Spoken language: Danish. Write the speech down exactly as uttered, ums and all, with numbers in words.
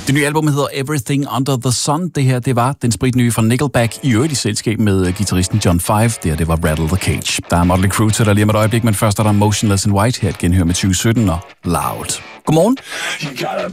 Det nye album hedder Everything Under the Sun. Det her, det var den spritnye fra Nickelback, i øvrigt i selskab med guitaristen John Five. Det her, det var Rattle the Cage. Der er Motley Crue til dig lige om et øjeblik, men først er der Motionless in White her, et genhør med tyve sytten og Loud. Godmorgen.